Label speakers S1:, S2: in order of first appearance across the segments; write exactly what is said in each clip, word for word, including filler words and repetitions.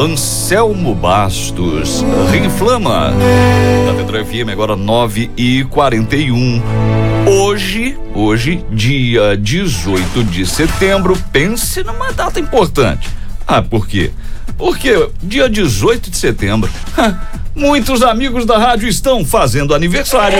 S1: Anselmo Bastos, Reinflama. Catedral F M agora nove e quarenta e um. Hoje, hoje, dia dezoito de setembro, pense numa data importante. Ah, por quê? Porque dia dezoito de setembro, muitos amigos da rádio estão fazendo aniversário.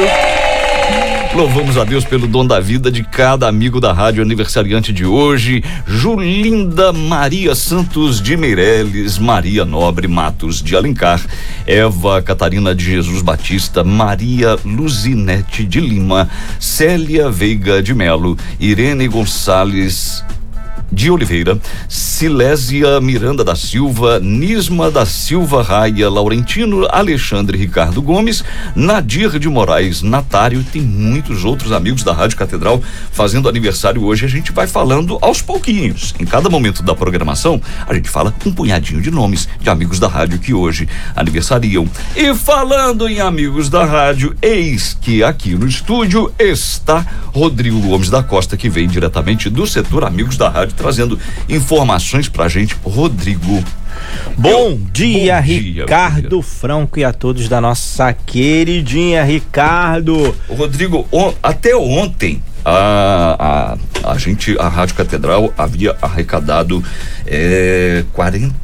S1: Louvamos a Deus pelo dom da vida de cada amigo da rádio aniversariante de hoje. Julinda Maria Santos de Meireles, Maria Nobre Matos de Alencar, Eva Catarina de Jesus Batista, Maria Luzinete de Lima, Célia Veiga de Melo, Irene Gonçalves de Oliveira, Silésia Miranda da Silva, Nisma da Silva Raia, Laurentino Alexandre Ricardo Gomes, Nadir de Moraes Natário. Tem muitos outros amigos da Rádio Catedral fazendo aniversário hoje. A gente vai falando aos pouquinhos. Em cada momento da programação, a gente fala um punhadinho de nomes de amigos da rádio que hoje aniversariam. E falando em amigos da rádio, eis que aqui no estúdio está Rodrigo Gomes da Costa, que vem diretamente do setor Amigos da Rádio, trazendo informações pra gente. Rodrigo,
S2: bom
S1: eu,
S2: dia,
S1: bom
S2: Ricardo
S1: dia,
S2: Franco, e a todos da nossa queridinha Ricardo.
S1: Rodrigo, on, até ontem a, a, a gente, a Rádio Catedral havia arrecadado é, quarenta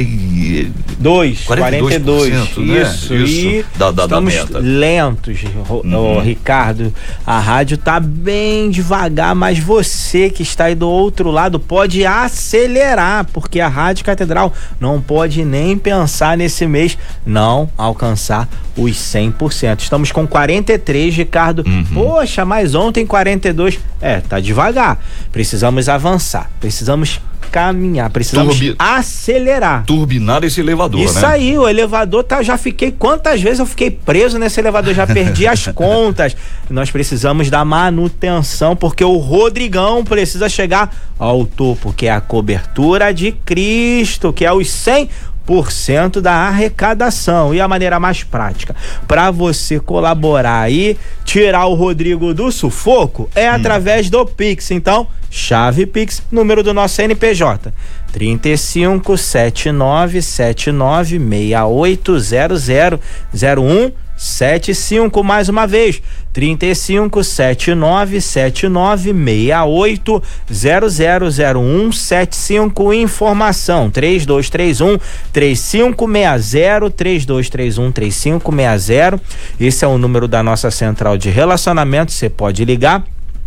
S1: e dois,
S2: quarenta e dois,
S1: né?
S2: Isso,
S1: Isso,
S2: e
S1: da, da,
S2: estamos
S1: da meta.
S2: lentos, uhum. oh, Ricardo. A rádio tá bem devagar, mas você que está aí do outro lado pode acelerar, porque a Rádio Catedral não pode nem pensar nesse mês não alcançar os cem por cento. Estamos com quarenta e três, Ricardo. Uhum. Poxa, mas ontem quarenta e dois. É, tá devagar. Precisamos avançar, precisamos caminhar, precisamos Turbi... acelerar.
S1: Turbinar esse elevador,
S2: Isso
S1: né?
S2: Isso aí, o elevador tá, já fiquei, quantas vezes eu fiquei preso nesse elevador, já perdi as contas. Nós precisamos da manutenção, porque o Rodrigão precisa chegar ao topo, que é a cobertura de Cristo, que é os cem por cento da arrecadação. E a maneira mais prática para você colaborar e tirar o Rodrigo do sufoco é hum. através do Pix. Então, chave Pix, número do nosso C N P J trinta e cinco, setenta e nove, setenta e nove, sessenta e oito, zero zero zero um sete cinco, mais uma vez, trinta e cinco, setenta e nove, setenta e nove, sessenta e oito, zero zero zero um sete cinco. Informação três dois três um, três cinco seis zero, três dois três um, três cinco seis zero. Esse é o número da nossa central de relacionamento. Você pode ligar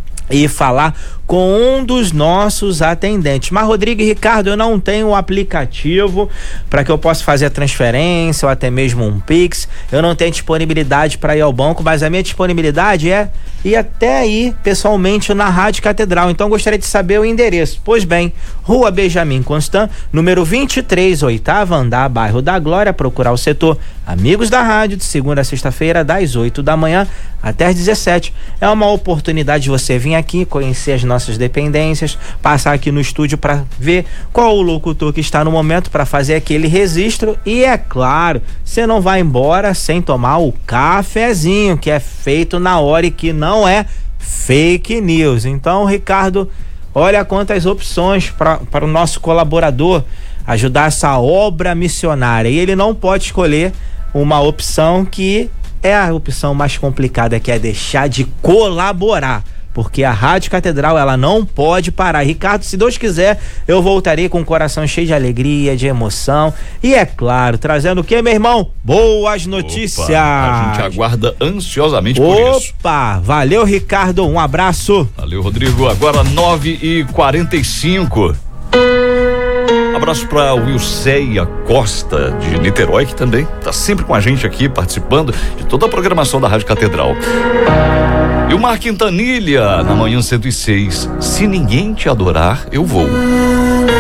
S2: e falar com um dos nossos atendentes. Mas, Rodrigo e Ricardo, eu não tenho o aplicativo para que eu possa fazer a transferência ou até mesmo um Pix. Eu não tenho disponibilidade para ir ao banco, mas a minha disponibilidade é ir até aí pessoalmente na Rádio Catedral. Então, gostaria de saber o endereço. Pois bem, Rua Benjamin Constant, número vinte e três, oitavo andar, bairro da Glória. Procurar o setor Amigos da Rádio, de segunda a sexta-feira, das oito da manhã até as dezessete. É uma oportunidade de você vir aqui, conhecer as nossas dependências, passar aqui no estúdio para ver qual o locutor que está no momento para fazer aquele registro. E é claro, você não vai embora sem tomar o cafezinho, que é feito na hora e que não é fake news. Então, Ricardo, olha quantas opções para o nosso colaborador ajudar essa obra missionária, e ele não pode escolher uma opção que é a opção mais complicada, que é deixar de colaborar, porque a Rádio Catedral, ela não pode parar. Ricardo, se Deus quiser, eu voltarei com o coração cheio de alegria, de emoção e, é claro, trazendo o que, meu irmão? Boas notícias.
S1: Opa, a gente aguarda ansiosamente
S2: Opa,
S1: por isso.
S2: Opa, valeu, Ricardo, um abraço.
S1: Valeu, Rodrigo. Agora nove e quarenta e cinco. Abraço para Wilceia Costa de Niterói, que também está sempre com a gente aqui, participando de toda a programação da Rádio Catedral. E o Mar Quintanilha, na manhã cento e seis. Se ninguém te adorar, eu vou.